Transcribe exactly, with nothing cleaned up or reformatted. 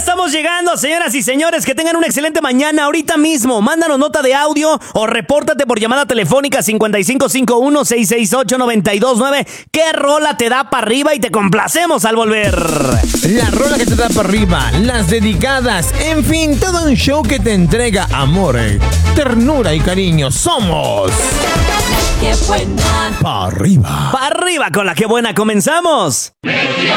estamos llegando, señoras y señores. Que tengan una excelente mañana. Ahorita mismo, mándanos nota de audio o repórtate por llamada telefónica cincuenta y cinco cincuenta y uno, seiscientos sesenta y ocho, noventa y dos nueve. ¿Qué rola te da para arriba y te complacemos al volver? La rola que te da para arriba, las dedicadas, en fin, todo un show que te entrega amor, ternura y cariño. Somos ¡Qué buena! Pa' arriba. ¡Pa' arriba con la que buena! ¡Comenzamos!